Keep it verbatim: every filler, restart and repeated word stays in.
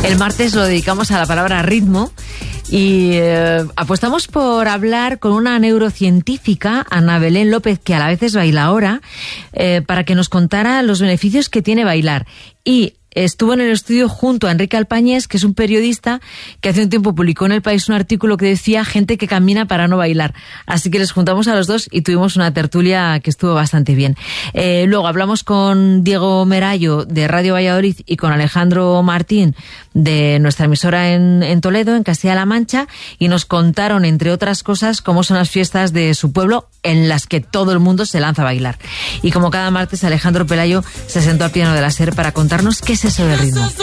El martes lo dedicamos a la palabra ritmo y eh, apostamos por hablar con una neurocientífica, Ana Belén López, que a la vez es bailaora, eh, para que nos contara los beneficios que tiene bailar. Y estuvo en el estudio junto a Enrique Alpañés, que es un periodista que hace un tiempo publicó en El País un artículo que decía gente que camina para no bailar. Así que les juntamos a los dos y tuvimos una tertulia que estuvo bastante bien. Eh, luego hablamos con Diego Merayo de Radio Valladolid y con Alejandro Martín de nuestra emisora en, en Toledo, en Castilla-La Mancha, y nos contaron, entre otras cosas, cómo son las fiestas de su pueblo en las que todo el mundo se lanza a bailar. Y como cada martes, Alejandro Pelayo se sentó al piano de la SER para contarnos qué es eso del ritmo.